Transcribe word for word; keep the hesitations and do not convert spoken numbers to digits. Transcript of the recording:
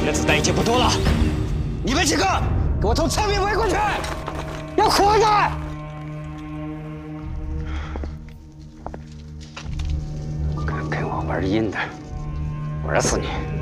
你的子弹已经不多了，你们几个给我从侧面围过去，要活的！敢跟我玩阴的，玩死你！